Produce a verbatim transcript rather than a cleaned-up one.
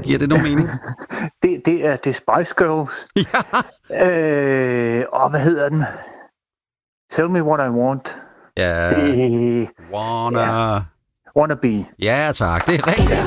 Giver det nogen mening? det, det er det Spice Girls. Ja. Øh, og hvad hedder den? Tell me what I want. Ja. Det, Wanna. ja. Wanna be. Ja, tak. Det er rigtigt.